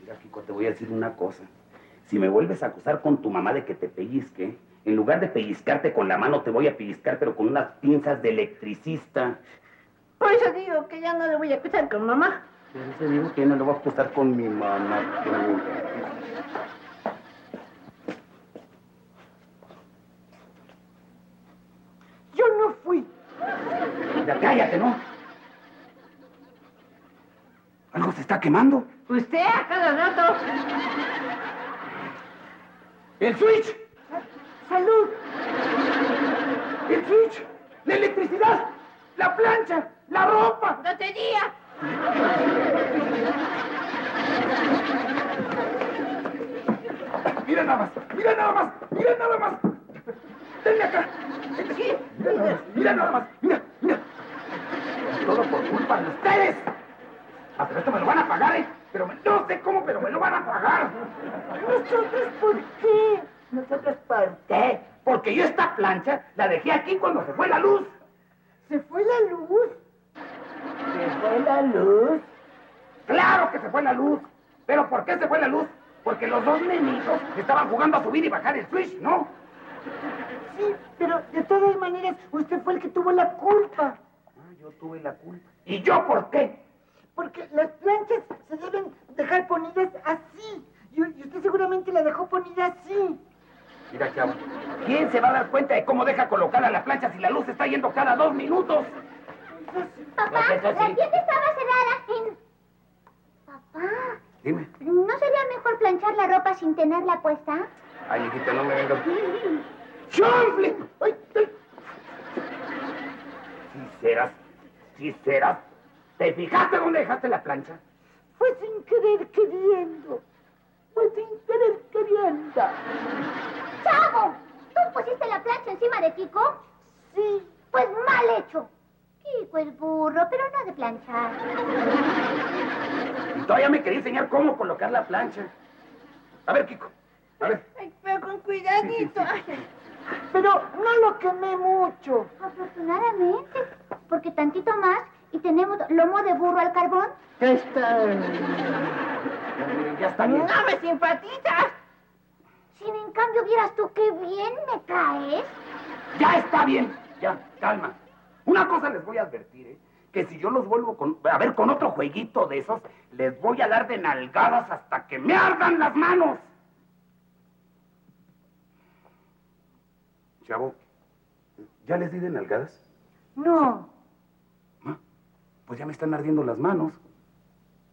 Mira, Kiko, te voy a decir una cosa. Si me vuelves a acusar con tu mamá de que te pellizque, en lugar de pellizcarte con la mano, te voy a pellizcar, pero con unas pinzas de electricista. Por eso digo que ya no le voy a acusar con mamá. Por eso digo que no le voy a acusar con mi mamá. Yo no fui. Ya cállate, ¿no? Algo se está quemando. Usted a cada rato. ¡El switch! ¡Salud! ¡El switch! ¡La electricidad! ¡La plancha! ¡La ropa! ¡Lotería! ¡Mira nada más! ¡Mira nada más! ¡Mira nada más! ¡Denme acá! ¡Mira nada más! ¡Mira! ¡Mira! Todo por culpa de ustedes. Pero esto me lo van a pagar, ¿eh? Pero no sé cómo, pero me lo van a pagar. ¿Nosotros por qué? ¿Nosotros por qué? Porque yo esta plancha la dejé aquí cuando se fue la luz. ¿Se fue la luz? ¿Se fue la luz? ¡Claro que se fue la luz! ¿Pero por qué se fue la luz? Porque los dos nenitos estaban jugando a subir y bajar el switch, ¿no? Sí, pero de todas maneras, usted fue el que tuvo la culpa. Ah, yo tuve la culpa. ¿Y yo por qué? Porque las planchas se deben dejar ponidas así. Y usted seguramente la dejó ponida así. Mira, chavo, ¿quién se va a dar cuenta de cómo deja colocada la plancha si la luz está yendo cada 2 minutos? Papá, Pues eso sí. la tienda estaba cerrada. Papá, Dime. ¿no sería mejor planchar la ropa sin tenerla puesta? Ay, hijita, no me vengas. ¡Chanfle! ¡Ay, ay! Sinceras. ¿Te fijaste dónde dejaste la plancha? Fue sin querer queriendo. Fue sin querer queriendo. ¡Chavo! ¿Tú pusiste la plancha encima de Kiko? Sí. Pues mal hecho. Kiko es burro, pero no de planchar. Y todavía me quería enseñar cómo colocar la plancha. A ver, Kiko. A ver. Ay, pero con cuidadito. Sí. Ay, pero no lo quemé mucho. Afortunadamente, porque tantito más y tenemos lomo de burro al carbón. Ya está. Ya está bien. No me simpatizas. Si en cambio vieras tú qué bien me caes. Ya está bien. Ya, calma. Una cosa les voy a advertir, ¿eh? Que si yo los vuelvo a ver con otro jueguito de esos, les voy a dar de nalgadas hasta que me ardan las manos. Chavo, ¿ya les di de nalgadas? No. Pues ya me están ardiendo las manos.